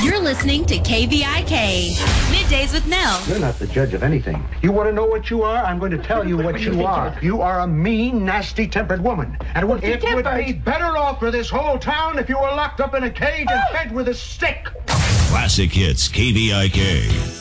You're listening to KVIK. Middays with Mel. You're not the judge of anything. You want to know what you are? I'm going to tell you what you are. You are a mean, nasty-tempered woman. And it would be better off for this whole town if you were locked up in a cage and fed with a stick. Classic Hits, KVIK.